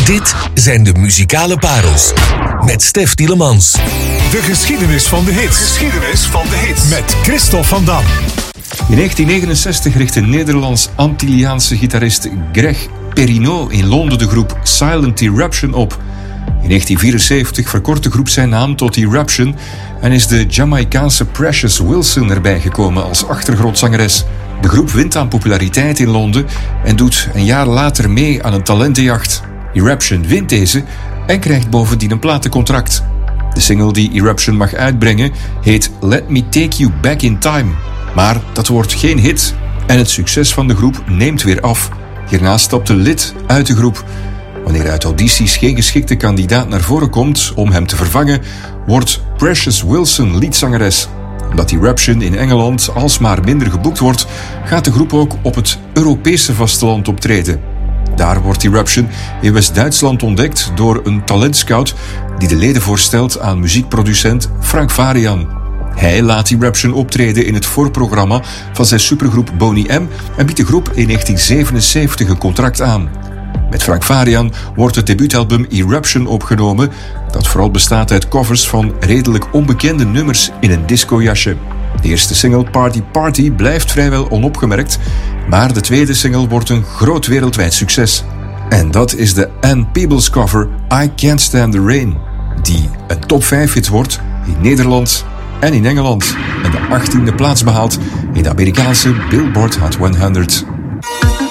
Dit zijn de muzikale parels met Stef Tielemans. De geschiedenis van de hits. Geschiedenis van de hits. Met Christophe van Dam. In 1969 richtte Nederlands-Antilliaanse gitarist Greg Perinaut in Londen de groep Silent Eruption op. In 1974 verkort de groep zijn naam tot Eruption en is de Jamaicaanse Precious Wilson erbij gekomen als achtergrondzangeres. De groep wint aan populariteit in Londen en doet een jaar later mee aan een talentenjacht. Eruption wint deze en krijgt bovendien een platencontract. De single die Eruption mag uitbrengen heet Let Me Take You Back in Time. Maar dat wordt geen hit en het succes van de groep neemt weer af. Hierna stapt de lid uit de groep. Wanneer uit audities geen geschikte kandidaat naar voren komt om hem te vervangen, wordt Precious Wilson liedzangeres. Omdat Eruption in Engeland alsmaar minder geboekt wordt, gaat de groep ook op het Europese vasteland optreden. Daar wordt Eruption in West-Duitsland ontdekt door een talentscout die de leden voorstelt aan muziekproducent Frank Farian. Hij laat Eruption optreden in het voorprogramma van zijn supergroep Boney M en biedt de groep in 1977 een contract aan. Met Frank Farian wordt het debuutalbum Eruption opgenomen, dat vooral bestaat uit covers van redelijk onbekende nummers in een discojasje. De eerste single Party Party blijft vrijwel onopgemerkt, maar de tweede single wordt een groot wereldwijd succes. En dat is de Ann Peebles cover I Can't Stand the Rain, die een top 5 hit wordt in Nederland en in Engeland en de 18e plaats behaalt in de Amerikaanse Billboard Hot 100.